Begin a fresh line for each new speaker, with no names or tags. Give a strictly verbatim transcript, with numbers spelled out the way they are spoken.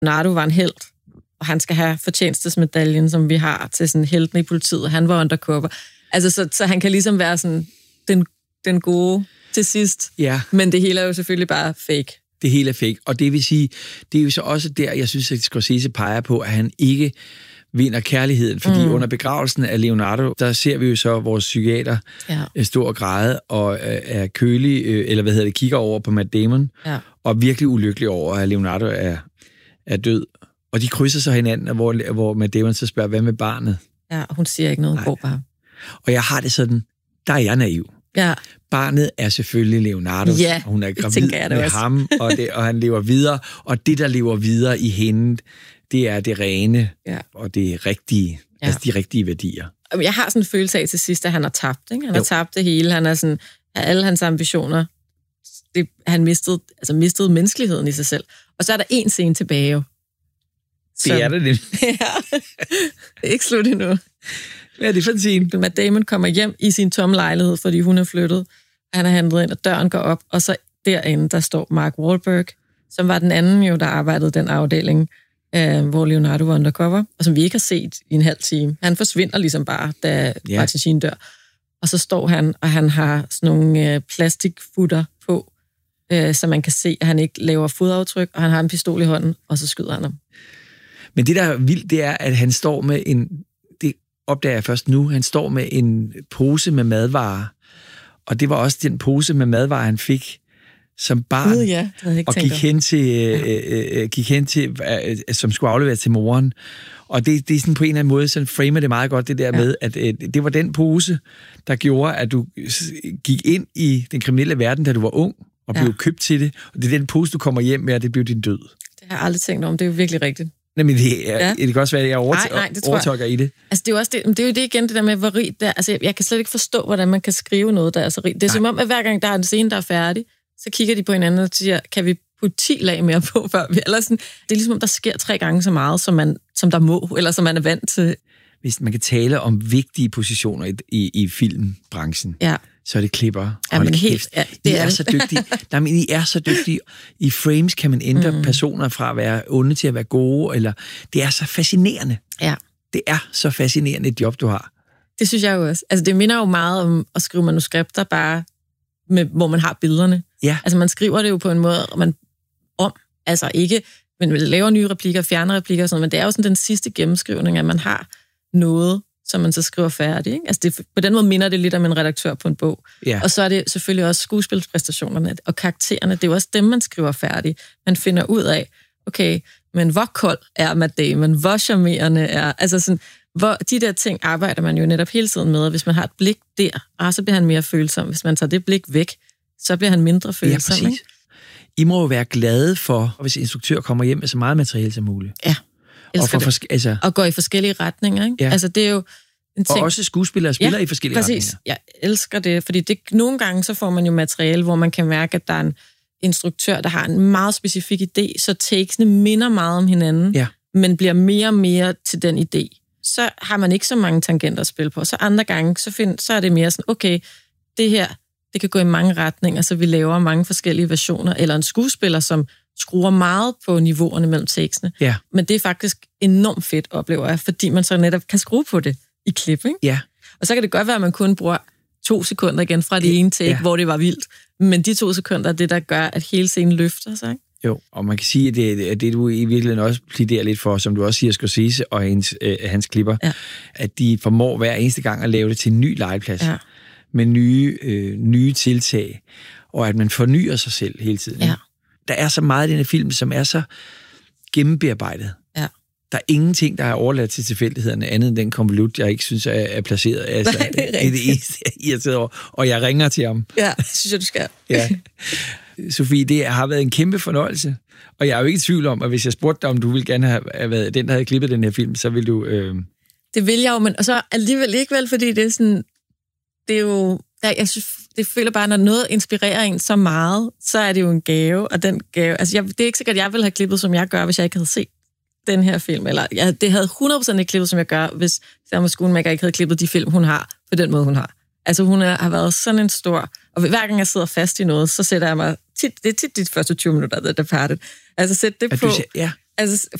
Leonardo var en helt, og han skal have fortjenestesmedaljen, som vi har til sådan helten i politiet. Han var undercover. Altså, så, så han kan ligesom være sådan den, den gode til sidst.
Ja.
Men det hele er jo selvfølgelig bare fake.
Det hele er fake. Og det vil sige, det er jo så også der, jeg synes, at Scorsese peger på, at han ikke vinder kærligheden. Fordi mm. under begravelsen af Leonardo, der ser vi jo så vores psykiater ja. stå og græde og er kølig, eller hvad hedder det, kigger over på Matt Damon, ja. og virkelig ulykkelig over, at Leonardo er, er død. Og de krydser så hinanden, hvor, hvor Matt Damon så spørger, hvad med barnet?
Ja, hun siger ikke noget, går bare.
Og jeg har det sådan, der er jeg naiv.
Ja.
Barnet er selvfølgelig Leonardo,
ja,
og hun er gravid med
også.
ham, og, det, og han lever videre. Og det, der lever videre i hende, det er det rene, ja. og det rigtige, ja. altså de rigtige værdier.
Jeg har sådan en følelse af til sidst, at han har tabt. Ikke? Han jo. har tabt det hele. Han er sådan, alle hans ambitioner, det, han mistede, altså mistede menneskeligheden i sig selv. Og så er der en scene tilbage jo.
Som, det er det lidt.
ja, det er ikke slut endnu.
Hvad er det for en scene?
Matt Damon kommer hjem i sin tomme lejlighed, fordi hun er flyttet. Han er handlet ind, og døren går op, og så derinde, der står Mark Wahlberg, som var den anden jo, der arbejdede den afdeling, øh, hvor Leonardo var undercover, og som vi ikke har set i en halv time. Han forsvinder ligesom bare, da yeah. Martin Sheen dør. Og så står han, og han har sådan nogle øh, plastikfutter på, øh, så man kan se, at han ikke laver fodaftryk, og han har en pistol i hånden, og så skyder han ham.
Men det, der er vildt, det er, at han står med en... Det opdager jeg først nu. Han står med en pose med madvarer, og det var også den pose med madvarer, han fik som barn,
uh, ja,
og gik hen til, ja. øh, gik hen til øh, som skulle afleveres til moren. Og det, det er sådan på en eller anden måde, sådan framer det meget godt, det der ja. med, at øh, det var den pose, der gjorde, at du gik ind i den kriminelle verden, da du var ung, og blev ja. købt til det. Og det er den pose, du kommer hjem med, og det blev din død.
Det har jeg aldrig tænkt om, det er jo virkelig rigtigt.
Jamen, det, er, ja. det kan også være, at jeg over,
nej, nej, det
overtolker i det.
Altså, det er jo også det, det er jo det igen, det der med, hvor rigt det er. Altså, jeg, jeg kan slet ikke forstå, hvordan man kan skrive noget, der er så rigt. Det er nej. som om, at hver gang der er en scene, der er færdig, så kigger de på hinanden og siger, kan vi putte ti lag mere på, før vi... Eller sådan, det er ligesom, om der sker tre gange så meget, som, man, som der må, eller som man er vant til.
Hvis man kan tale om vigtige positioner i, i, i filmbranchen, ja. så er det klipper.
Ja, men helt, ja,
det I er, er så dygtige. Nej, men I er så dygtige. I frames kan man ændre mm. personer fra at være onde til at være gode, eller det er så fascinerende.
Ja.
Det er så fascinerende et job, du har.
Det synes jeg jo også. Altså, det minder jo meget om at skrive manuskripter, bare med, hvor man har billederne.
Ja.
Altså, man skriver det jo på en måde, man om, altså ikke, men man laver nye replikker, fjerner replikker og sådan noget, men det er jo sådan den sidste gennemskrivning, at man har noget, som man så skriver færdigt. Ikke? Altså det, på den måde minder det lidt om en redaktør på en bog.
Ja.
Og så er det selvfølgelig også skuespilspræstationerne og karaktererne. Det er jo også dem, man skriver færdigt. Man finder ud af, okay, men hvor kold er Matt Damon? Hvor charmerende er... Altså sådan, hvor, de der ting arbejder man jo netop hele tiden med, og hvis man har et blik der, ah, så bliver han mere følsom. Hvis man tager det blik væk, så bliver han mindre følsom. Ja, ikke?
I må jo være glade for, hvis instruktør kommer hjem med så meget materiale som muligt.
Ja.
Og, for forske- altså...
og går i forskellige retninger, ikke? Ja. Altså, det er jo en ting...
Og også skuespillere spiller ja, i forskellige
præcis.
retninger.
Jeg elsker det, fordi det, nogle gange så får man jo materiale, hvor man kan mærke, at der er en instruktør, der har en meget specifik idé, så takesene minder meget om hinanden,
ja.
men bliver mere og mere til den idé. Så har man ikke så mange tangenter at spille på. Så andre gange, så, find, så er det mere sådan, okay, det her, det kan gå i mange retninger, så vi laver mange forskellige versioner, eller en skuespiller, som skruer meget på niveauerne mellem tekstene.
Ja.
Men det er faktisk enormt fedt, oplever jeg, fordi man så netop kan skrue på det i klip, ikke?
Ja.
Og så kan det godt være, at man kun bruger to sekunder igen fra det ene take, ja. hvor det var vildt. Men de to sekunder er det, der gør, at hele scenen løfter sig, ikke?
Jo, og man kan sige, at det, at det du i virkeligheden også plæderer lidt for, som du også siger, Scorsese og hans, øh, hans klipper, ja. at de formår hver eneste gang at lave det til en ny legeplads, ja. med nye, øh, nye tiltag, og at man fornyer sig selv hele tiden.
Ja.
Der er så meget i denne film, som er så gennembearbejdet.
Ja.
Der er ingenting, der er overladt til tilfældighederne, andet end den konvolut, jeg ikke synes er, er placeret. Altså,
Nej, det er
det er det eneste, jeg er irriteret over. Og jeg ringer til ham.
Ja, det synes jeg, du skal.
Ja. Sofie, det har været en kæmpe fornøjelse. Og jeg er jo ikke i tvivl om, at hvis jeg spurgte dig, om du ville gerne have været den, der havde klippet den her film, så ville du... Øh...
Det vil jeg jo, men og så alligevel ikke vel, fordi det er sådan... Det er jo... Jeg synes, det føler bare, når noget inspirerer en så meget, så er det jo en gave, og den gave... Altså, jeg, det er ikke sikkert, at jeg ville have klippet, som jeg gør, hvis jeg ikke havde set den her film. Eller jeg, det havde hundrede procent ikke klippet, som jeg gør, hvis Selma Schoonmaker ikke havde klippet de film, hun har, på den måde, hun har. Altså, hun er, har været sådan en stor... Og hver gang jeg sidder fast i noget, så sætter jeg mig... Tit, det er tit de første tyve minutter, der er partet. Altså, sæt det på...
Du, ja.
Altså,